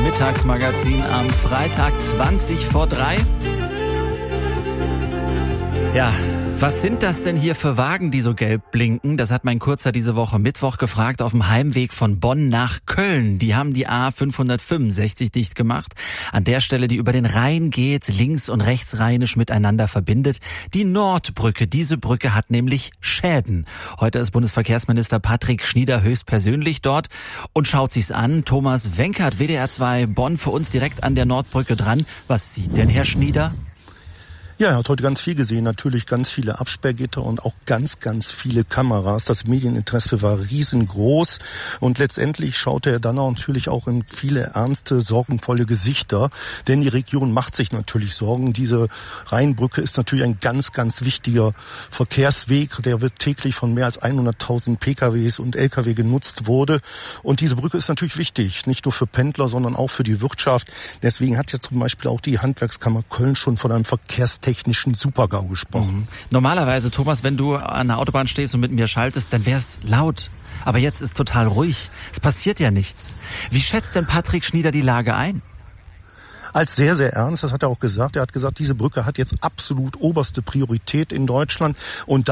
Mittagsmagazin am Freitag 3:20. Ja, was sind das denn hier für Wagen, die so gelb blinken? Das hat mein Kurzer diese Woche Mittwoch gefragt auf dem Heimweg von Bonn nach Köln. Die haben die A565 dicht gemacht. An der Stelle, die über den Rhein geht, links- und rechtsrheinisch miteinander verbindet. Die Nordbrücke. Diese Brücke hat nämlich Schäden. Heute ist Bundesverkehrsminister Patrick Schnieder höchstpersönlich dort und schaut sich's an. Thomas Wenkert, WDR 2 Bonn, für uns direkt an der Nordbrücke dran. Was sieht denn Herr Schnieder? Ja, er hat heute ganz viel gesehen. Natürlich ganz viele Absperrgitter und auch ganz, ganz viele Kameras. Das Medieninteresse war riesengroß. Und letztendlich schaute er dann natürlich auch in viele ernste, sorgenvolle Gesichter. Denn die Region macht sich natürlich Sorgen. Diese Rheinbrücke ist natürlich ein ganz, ganz wichtiger Verkehrsweg. Der wird täglich von mehr als 100.000 PKWs und LKW genutzt wurde. Und diese Brücke ist natürlich wichtig. Nicht nur für Pendler, sondern auch für die Wirtschaft. Deswegen hat ja zum Beispiel auch die Handwerkskammer Köln schon von einem verkehrstechnischen Super-GAU gesprochen. Normalerweise, Thomas, wenn du an der Autobahn stehst und mit mir schaltest, dann wär's laut. Aber jetzt ist total ruhig. Es passiert ja nichts. Wie schätzt denn Patrick Schnieder die Lage ein? Als sehr, sehr ernst, das hat er auch gesagt. Er hat gesagt, diese Brücke hat jetzt absolut oberste Priorität in Deutschland und